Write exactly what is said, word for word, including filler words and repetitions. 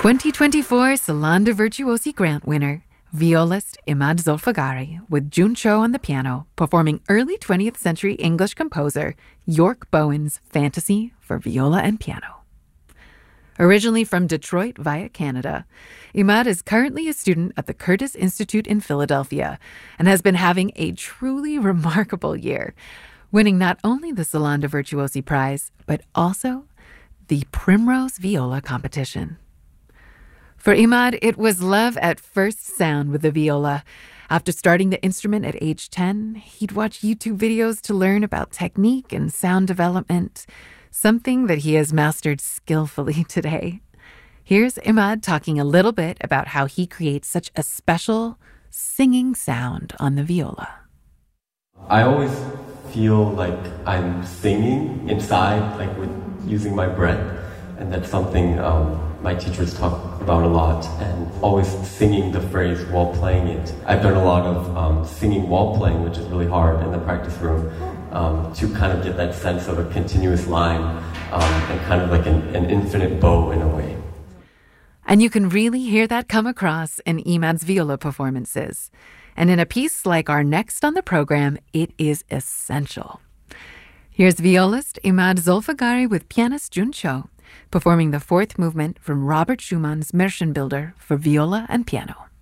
twenty twenty-four Salon de Virtuosi Grant winner, violist Imad Zolfagari, with Jun Cho on the piano, performing early twentieth century English composer York Bowen's Fantasy for Viola and Piano. Originally from Detroit via Canada, Imad is currently a student at the Curtis Institute in Philadelphia and has been having a truly remarkable year, winning not only the Salon de Virtuosi Prize, but also the Primrose Viola competition. For Imad, it was love at first sound with the viola. After starting the instrument at age ten, he'd watch YouTube videos to learn about technique and sound development, something that he has mastered skillfully today. Here's Imad talking a little bit about how he creates such a special singing sound on the viola. I always feel like I'm singing inside, like with using my breath, and that's something um, my teachers talk about a lot, and always singing the phrase while playing it. I've done a lot of um, singing while playing, which is really hard in the practice room, um, to kind of get that sense of a continuous line um, and kind of like an, an infinite bow in a way. And you can really hear that come across in Imad's viola performances. And in a piece like our next on the program, it is essential. Here's violist Imad Zolfagari with pianist Jun Cho, performing the fourth movement from Robert Schumann's Märchenbilder for viola and piano.